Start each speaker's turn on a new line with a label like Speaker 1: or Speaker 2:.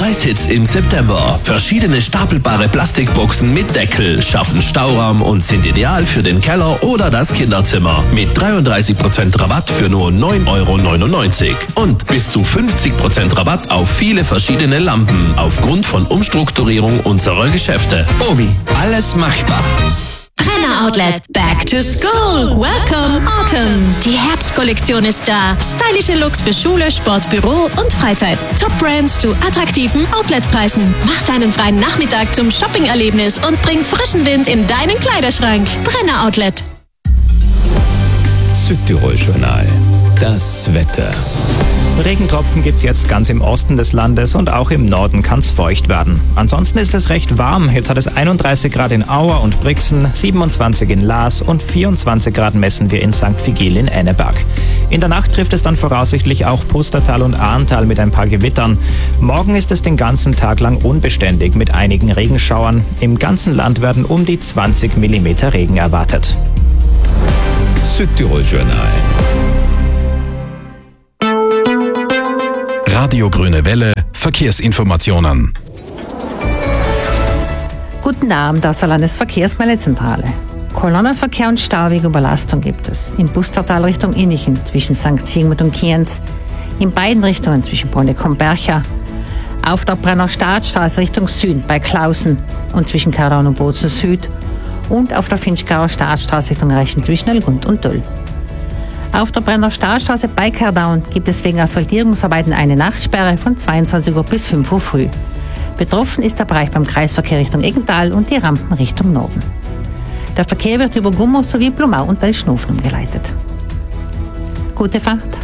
Speaker 1: Preishits im September. Verschiedene stapelbare Plastikboxen mit Deckel schaffen Stauraum und sind ideal für den Keller oder das Kinderzimmer. Mit 33% Rabatt für nur 9,99 € und bis zu 50% Rabatt auf viele verschiedene Lampen aufgrund von Umstrukturierung unserer Geschäfte. Obi, alles machbar.
Speaker 2: Brenner Outlet, back to school. Welcome Autumn. Die Herbstkollektion ist da. Stylische Looks für Schule, Sport, Büro und Freizeit. Top Brands zu attraktiven Outletpreisen. Mach deinen freien Nachmittag zum Shopping-Erlebnis und bring frischen Wind in deinen Kleiderschrank. Brenner Outlet.
Speaker 3: Südtirol-Journal. Das Wetter. Regentropfen gibt es jetzt ganz im Osten des Landes und auch im Norden kann es feucht werden. Ansonsten ist es recht warm. Jetzt hat es 31 Grad in Auer und Brixen, 27 in Laas und 24 Grad messen wir in St. Vigil in Enneberg. In der Nacht trifft es dann voraussichtlich auch Pustertal und Ahrntal mit ein paar Gewittern. Morgen ist es den ganzen Tag lang unbeständig mit einigen Regenschauern. Im ganzen Land werden um die 20 mm Regen erwartet.
Speaker 4: Südtirol-Journal. Radio Grüne Welle, Verkehrsinformationen.
Speaker 5: Guten Abend aus der Landesverkehrsmeldezentrale. Kolonnenverkehr und Stauwegüberlastung gibt es. Im Pustertal Richtung Innichen zwischen St. Zingmund und Kienz, in beiden Richtungen zwischen Bonneck und Bercha, auf der Brenner Staatsstraße Richtung Süden bei Klausen und zwischen Karaun und Bozen Süd und auf der Finchgauer Staatsstraße Richtung Rechen zwischen Elgund und Döll. Auf der Brenner Staatsstraße bei Kardaun gibt es wegen Asphaltierungsarbeiten eine Nachtsperre von 22 Uhr bis 5 Uhr früh. Betroffen ist der Bereich beim Kreisverkehr Richtung Eggental und die Rampen Richtung Norden. Der Verkehr wird über Gummer sowie Blumau und Welschnofen umgeleitet. Gute Fahrt!